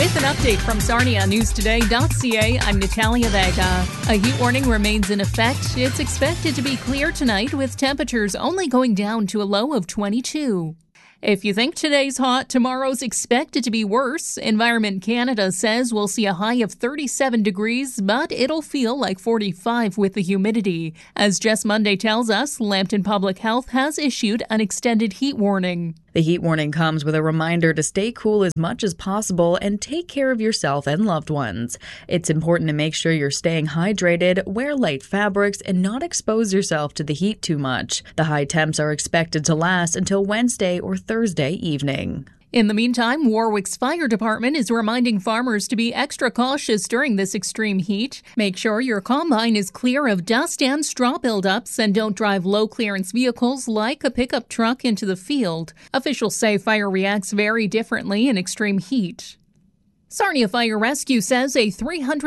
With an update from SarniaNewsToday.ca, I'm Natalia Vega. A heat warning remains in effect. It's expected to be clear tonight with temperatures only going down to a low of 22. If you think today's hot, tomorrow's expected to be worse. Environment Canada says we'll see a high of 37 degrees, but it'll feel like 45 with the humidity. As Jess Monday tells us, Lambton Public Health has issued an extended heat warning. The heat warning comes with a reminder to stay cool as much as possible and take care of yourself and loved ones. It's important to make sure you're staying hydrated, wear light fabrics, and not expose yourself to the heat too much. The high temps are expected to last until Wednesday or Thursday evening. In the meantime, Warwick's fire department is reminding farmers to be extra cautious during this extreme heat. Make sure your combine is clear of dust and straw buildups and don't drive low-clearance vehicles like a pickup truck into the field. Officials say fire reacts very differently in extreme heat. Sarnia Fire Rescue says a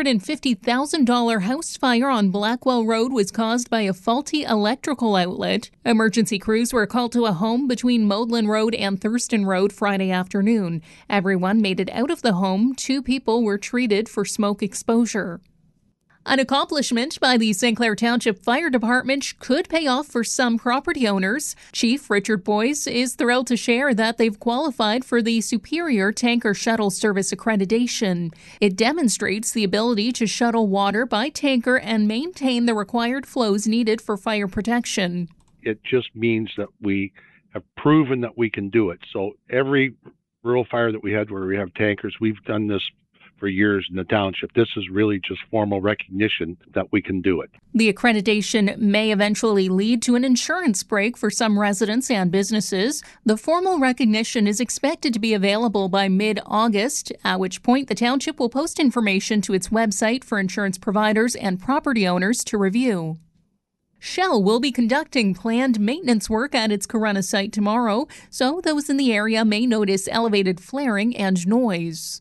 $350,000 house fire on Blackwell Road was caused by a faulty electrical outlet. Emergency crews were called to a home between Maudlin Road and Thurston Road Friday afternoon. Everyone made it out of the home. 2 people were treated for smoke exposure. An accomplishment by the St. Clair Township Fire Department could pay off for some property owners. Chief Richard Boyce is thrilled to share that they've qualified for the Superior Tanker Shuttle Service accreditation. It demonstrates the ability to shuttle water by tanker and maintain the required flows needed for fire protection. It just means that we have proven that we can do it. So every rural fire that we had where we have tankers, we've done this for years in the township. This is really just formal recognition that we can do it. The accreditation may eventually lead to an insurance break for some residents and businesses. The formal recognition is expected to be available by mid-August, at which point the township will post information to its website for insurance providers and property owners to review. Shell will be conducting planned maintenance work at its Corunna site tomorrow, so those in the area may notice elevated flaring and noise.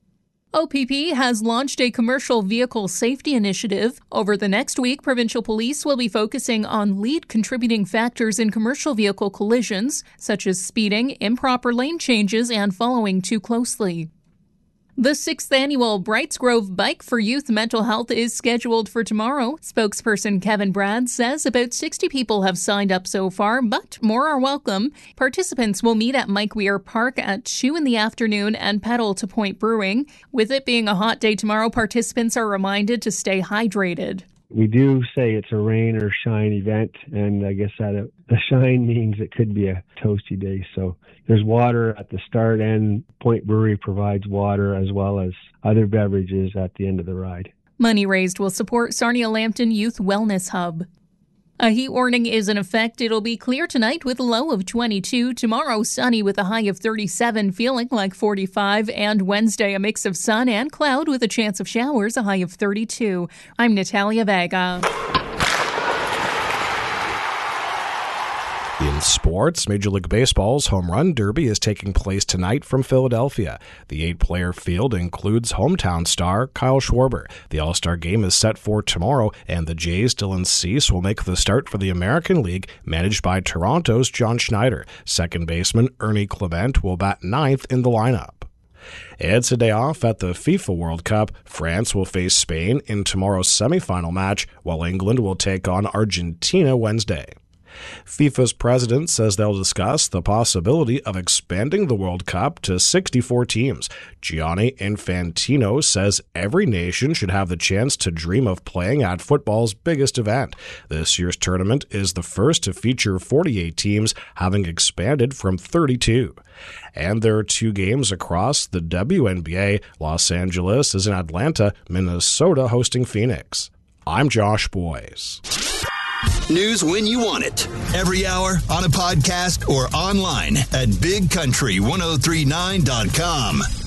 OPP has launched a commercial vehicle safety initiative. Over the next week, provincial police will be focusing on lead contributing factors in commercial vehicle collisions, such as speeding, improper lane changes, and following too closely. The 6th annual Brights Grove Bike for Youth Mental Health is scheduled for tomorrow. Spokesperson Kevin Brad says about 60 people have signed up so far, but more are welcome. Participants will meet at Mike Weir Park at 2 in the afternoon and pedal to Point Brewing. With it being a hot day tomorrow, participants are reminded to stay hydrated. We do say it's a rain or shine event, and I guess that the shine means it could be a toasty day. So there's water at the start, and Point Brewery provides water as well as other beverages at the end of the ride. Money raised will support Sarnia Lambton Youth Wellness Hub. A heat warning is in effect. It'll be clear tonight with a low of 22. Tomorrow, sunny with a high of 37, feeling like 45. And Wednesday, a mix of sun and cloud with a chance of showers, a high of 32. I'm Natalia Vega. In sports, Major League Baseball's Home Run Derby is taking place tonight from Philadelphia. The 8-player field includes hometown star Kyle Schwarber. The All-Star Game is set for tomorrow, and the Jays' Dylan Cease will make the start for the American League, managed by Toronto's John Schneider. Second baseman Ernie Clement will bat 9th in the lineup. It's a day off at the FIFA World Cup. France will face Spain in tomorrow's semifinal match, while England will take on Argentina Wednesday. FIFA's president says they'll discuss the possibility of expanding the World Cup to 64 teams. Gianni Infantino says every nation should have the chance to dream of playing at football's biggest event. This year's tournament is the first to feature 48 teams, having expanded from 32. And there are 2 games across the WNBA. Los Angeles is in Atlanta, Minnesota hosting Phoenix. I'm Josh Boyes. News when you want it. Every hour, on a podcast, or online at BigCountry1039.com.